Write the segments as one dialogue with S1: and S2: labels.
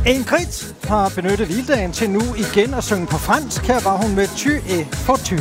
S1: Ingrid har benyttet hviledagen til nu igen at synge på fransk. Her var hun med Tu et fortu.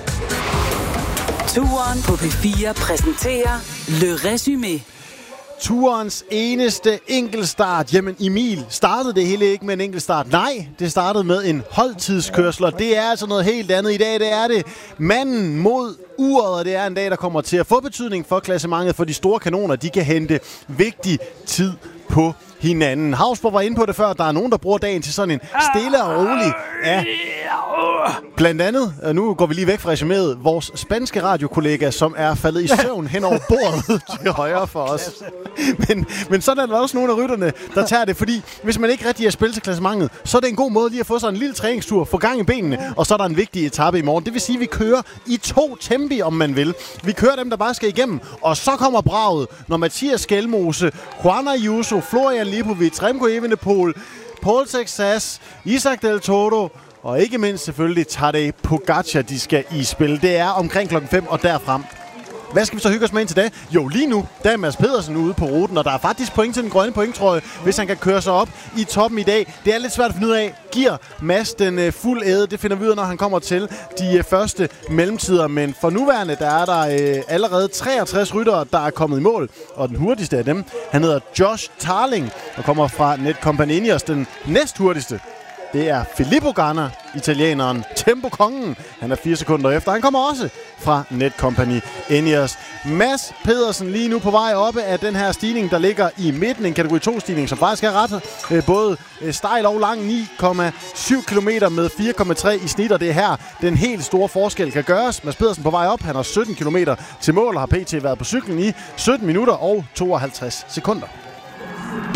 S2: Touren på P4 præsenterer Le Résumé.
S3: Turens eneste enkeltstart. Jamen Emil, startede det hele ikke med en enkeltstart? Nej, det startede med en holdtidskørsel, og det er altså noget helt andet. I dag det er det manden mod uret, og det er en dag, der kommer til at få betydning for klassementet, for de store kanoner, de kan hente vigtig tid på hinanden. Hausborg var inde på det før, der er nogen, der bruger dagen til sådan en stille og rolig. Ja. Blandt andet, og nu går vi lige væk fra resuméet, vores spanske radiokollega, som er faldet i søvn hen over bordet til højre for os. Men sådan er der også nogle af rytterne, der tager det, fordi hvis man ikke rigtig er spillet til klassementet, så er det en god måde lige at få sig en lille træningstur, få gang i benene, og så er der en vigtig etape i morgen. Det vil sige, at vi kører i 2 tempi, om man vil. Vi kører dem, der bare skal igennem, og så kommer braget, når Mathias Skelmose, Juan Ayuso, Florian Lipovic, Remco Evenepoel, Paul Texas, Isaac Del Toro, og ikke mindst selvfølgelig Tadej Pogačar, de skal i spil. Det er omkring klokken 5 og derfrem. Hvad skal vi så hygge os med indtil da? Jo, lige nu, der er Mads Pedersen ude på ruten, og der er faktisk point til den grønne pointtrøje, hvis han kan køre sig op i toppen i dag. Det er lidt svært at finde ud af, giver Mads den fuld æde? Det finder vi ud af, når han kommer til de første mellemtider. Men for nuværende, der er der allerede 63 ryttere, der er kommet i mål. Og den hurtigste af dem, han hedder Josh Tarling, og kommer fra Netcompany Ineos, den næsthurtigste. Det er Filippo Ganna, italieneren, tempokongen. Han er 4 sekunder efter. Han kommer også fra Netcompany Ineos. Mads Pedersen lige nu på vej oppe af den her stigning, der ligger i midten. En kategori 2-stigning, som faktisk er ret både stejl og lang. 9,7 km med 4,3 i snit, og det er her, den helt store forskel kan gøres. Mads Pedersen på vej op. Han har 17 km til mål og har pt. været på cyklen i 17 minutter og 52 sekunder.